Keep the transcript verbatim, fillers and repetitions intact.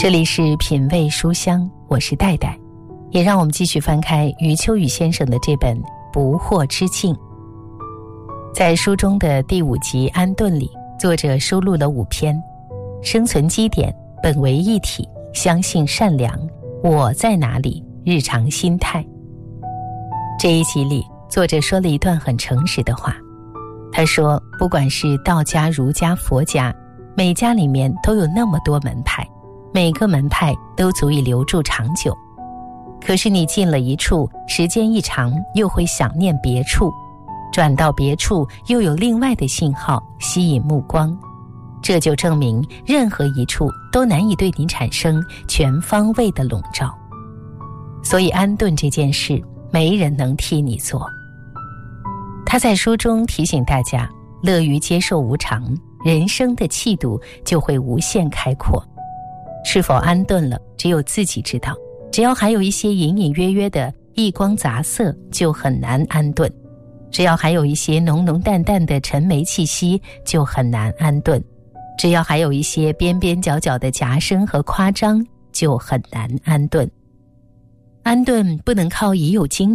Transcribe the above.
这里是品味书香，我是戴戴，也让我们继续翻开余秋雨先生的这本《不惑之境》。在书中的第五集《安顿》里，作者收录了五篇：生存基点、本为一体、相信善良、我在哪里、日常心态。这一集里，作者说了一段很诚实的话。他说，不管是道家、儒家、佛家，每家里面都有那么多门派，每个门派都足以留住长久。可是你进了一处，时间一长，又会想念别处，转到别处又有另外的信号吸引目光，这就证明任何一处都难以对你产生全方位的笼罩。所以安顿这件事，没人能替你做。他在书中提醒大家，乐于接受无常，人生的气度就会无限开阔。是否安顿了，只有自己知道。只要还有一些隐隐约约的异光杂色，就很难安顿；只要还有一些浓浓淡淡的沉霉气息，就很难安顿；只要还有一些边边角角的夹生和夸张，就很难安顿。安顿不能靠已有经